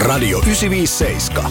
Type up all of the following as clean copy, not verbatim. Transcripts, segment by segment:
Radio 957.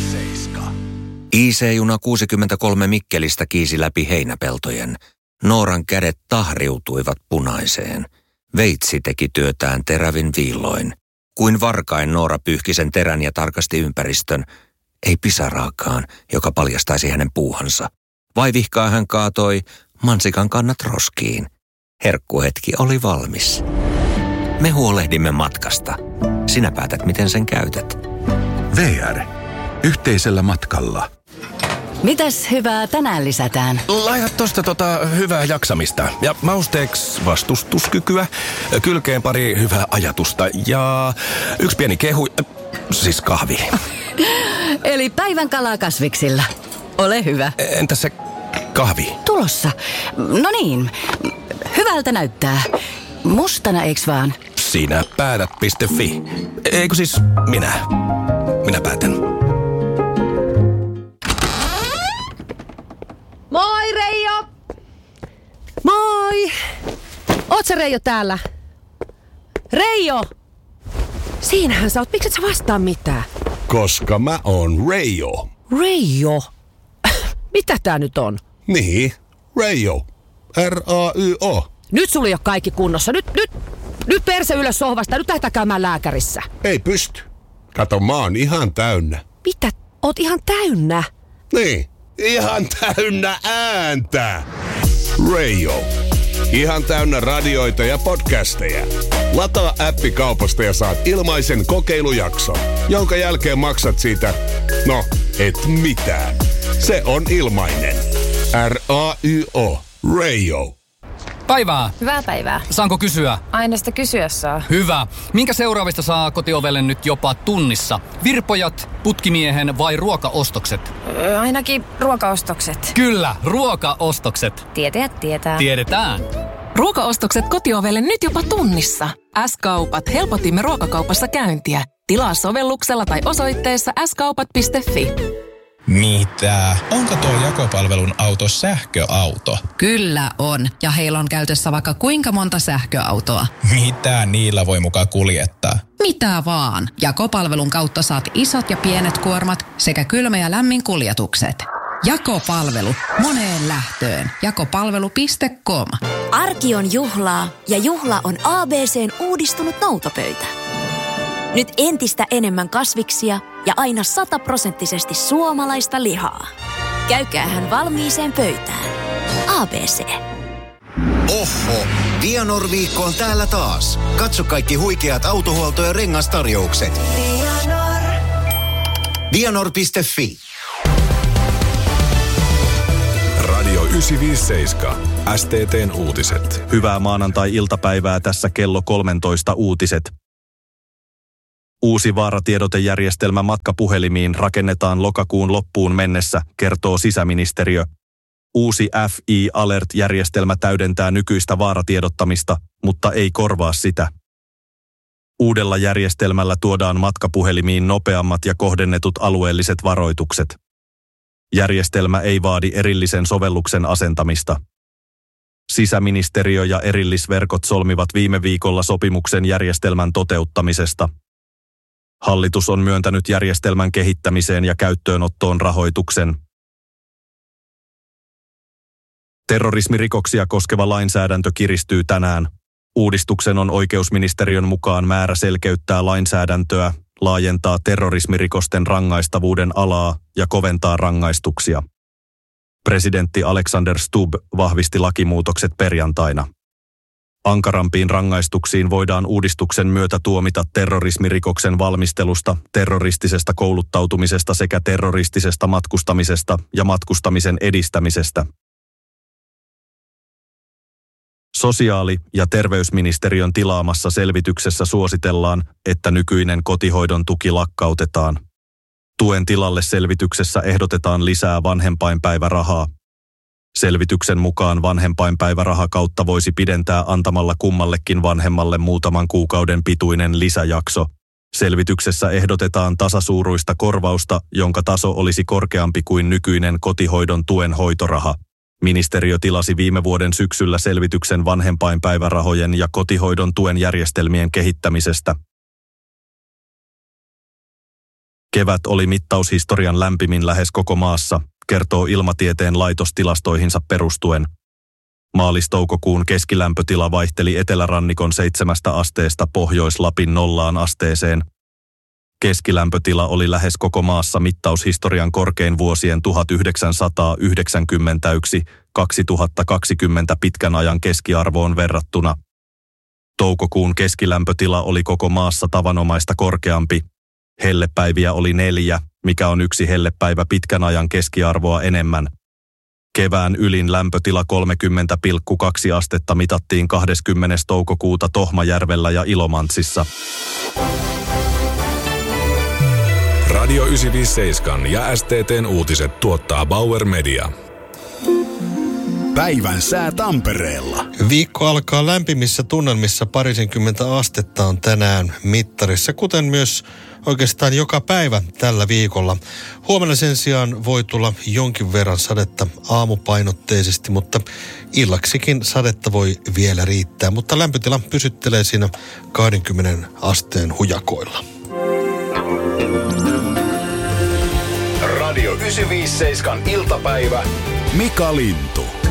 IC-juna 63 Mikkelistä kiisi läpi heinäpeltojen. Nooran kädet tahriutuivat punaiseen. Veitsi teki työtään terävin viilloin. Kuin varkain Noora pyyhki sen terän ja tarkasti ympäristön. Ei pisaraakaan, joka paljastaisi hänen puuhansa. Vaivihkaa hän kaatoi mansikan kannat roskiin. Herkkuhetki oli valmis. Me huolehdimme matkasta. Sinä päätät, miten sen käytät. VR. Yhteisellä matkalla. Mitäs hyvää tänään lisätään? Laita tosta hyvää jaksamista ja mausteeksi vastustuskykyä, kylkeen pari hyvää ajatusta ja yksi pieni kehu, siis kahvi. Eli päivän kalaa kasviksilla. Ole hyvä. Entäs se kahvi? Tulossa. No niin, hyvältä näyttää. Mustana eiks vaan? Sinä päätät.fi. Eikö siis minä päätän. Moi Reijo! Moi! Oot sä Reijo täällä? Reijo! Siinähän sä oot, miksi et sä vastaa mitään? Koska mä oon Reijo. Reijo? Mitä tää nyt on? Niin, Reijo. R-A-Y-O. Nyt sulla ei oo kaikki kunnossa. Nyt perse ylös sohvasta. Nyt lähdetään käymään lääkärissä. Ei pysty. Kato, mä oon ihan täynnä. Mitä? Oot ihan täynnä? Niin, ihan täynnä ääntä. Reijo. Ihan täynnä radioita ja podcasteja. Lataa appi kaupasta ja saat ilmaisen kokeilujakson, jonka jälkeen maksat siitä, no, et mitään. Se on ilmainen. R-A-Y-O. Reijo. Päivää. Hyvää päivää. Saanko kysyä? Aina sitä kysyä saa. Hyvä. Minkä seuraavista saa kotiovelle nyt jopa tunnissa? Virpojat, putkimiehen vai ruokaostokset? Ainakin ruokaostokset. Kyllä, ruokaostokset. Tietäjät tietää. Tiedetään. Ruokaostokset kotiovelle nyt jopa tunnissa. S-kaupat helpotimme ruokakaupassa käyntiä. Tilaa sovelluksella tai osoitteessa skaupat.fi. Mitä? Onko tuo jakopalvelun auto sähköauto? Kyllä on, ja heillä on käytössä vaikka kuinka monta sähköautoa. Mitä niillä voi mukaan kuljettaa? Mitä vaan. Jakopalvelun kautta saat isot ja pienet kuormat sekä kylmä- ja lämmin kuljetukset. Jakopalvelu. Moneen lähtöön. Jakopalvelu.com. Arki on juhlaa ja juhla on ABC:n uudistunut noutopöytä. Nyt entistä enemmän kasviksia ja aina 100% suomalaista lihaa. Käykäähän valmiiseen pöytään. ABC. Oho, Vianor-viikko on täällä taas. Katso kaikki huikeat autohuolto- ja rengastarjoukset. Vianor.fi. Radio 957. STT:n uutiset. Hyvää maanantai-iltapäivää, tässä kello 13 uutiset. Uusi vaaratiedotejärjestelmä matkapuhelimiin rakennetaan lokakuun loppuun mennessä, kertoo sisäministeriö. Uusi FI Alert-järjestelmä täydentää nykyistä vaaratiedottamista, mutta ei korvaa sitä. Uudella järjestelmällä tuodaan matkapuhelimiin nopeammat ja kohdennetut alueelliset varoitukset. Järjestelmä ei vaadi erillisen sovelluksen asentamista. Sisäministeriö ja erillisverkot solmivat viime viikolla sopimuksen järjestelmän toteuttamisesta. Hallitus on myöntänyt järjestelmän kehittämiseen ja käyttöönottoon rahoituksen. Terrorismirikoksia koskeva lainsäädäntö kiristyy tänään. Uudistuksen on oikeusministeriön mukaan määrä selkeyttää lainsäädäntöä, laajentaa terrorismirikosten rangaistavuuden alaa ja koventaa rangaistuksia. Presidentti Alexander Stubb vahvisti lakimuutokset perjantaina. Ankarampiin rangaistuksiin voidaan uudistuksen myötä tuomita terrorismirikoksen valmistelusta, terroristisesta kouluttautumisesta sekä terroristisesta matkustamisesta ja matkustamisen edistämisestä. Sosiaali- ja terveysministeriön tilaamassa selvityksessä suositellaan, että nykyinen kotihoidon tuki lakkautetaan. Tuen tilalle selvityksessä ehdotetaan lisää vanhempainpäivärahaa. Selvityksen mukaan vanhempainpäivärahakautta voisi pidentää antamalla kummallekin vanhemmalle muutaman kuukauden pituinen lisäjakso. Selvityksessä ehdotetaan tasasuuruista korvausta, jonka taso olisi korkeampi kuin nykyinen kotihoidon tuen hoitoraha. Ministeriö tilasi viime vuoden syksyllä selvityksen vanhempainpäivärahojen ja kotihoidon tuen järjestelmien kehittämisestä. Kevät oli mittaushistorian lämpimin lähes koko maassa, kertoo Ilmatieteen laitos tilastoihinsa perustuen. Maalis-toukokuun keskilämpötila vaihteli etelärannikon 7 asteesta Pohjois-Lapin 0 asteeseen. Keskilämpötila oli lähes koko maassa mittaushistorian korkein vuosien 1991-2020 pitkän ajan keskiarvoon verrattuna. Toukokuun keskilämpötila oli koko maassa tavanomaista korkeampi. Hellepäiviä oli 4, mikä on 1 hellepäivä pitkän ajan keskiarvoa enemmän. Kevään ylin lämpötila 30,2 astetta mitattiin 20. toukokuuta Tohmajärvellä ja Ilomantsissa. Radio 957 ja STT:n uutiset tuottaa Bauer Media. Päivän sää Tampereella. Viikko alkaa lämpimissä tunnelmissa, 20 astetta on tänään mittarissa, kuten myös oikeastaan joka päivä tällä viikolla. Huomenna sen sijaan voi tulla jonkin verran sadetta aamupainotteisesti, mutta illaksikin sadetta voi vielä riittää. Mutta lämpötila pysyttelee siinä 20 asteen hujakoilla. Radio 957 iltapäivä. Mika Lintu.